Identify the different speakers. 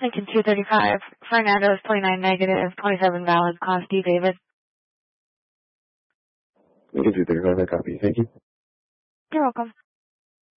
Speaker 1: Lincoln 235. Fernando's 29 negative, 27 valid. Class D, David.
Speaker 2: Lincoln 235, I copy. Thank you.
Speaker 1: You're welcome.